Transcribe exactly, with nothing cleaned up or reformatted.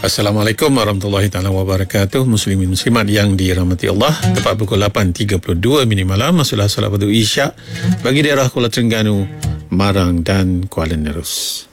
Assalamualaikum warahmatullahi taala wabarakatuh. Muslimin muslimat yang dirahmati Allah. Tepat pukul lapan tiga puluh dua minit malam, masuklah solat fardu Isyak bagi daerah Kuala Terengganu, Marang dan Kuala Nerus.